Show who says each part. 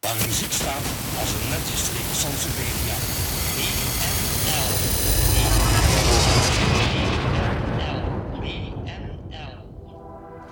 Speaker 1: waar muziek staat als een net gestreken Sansevieria.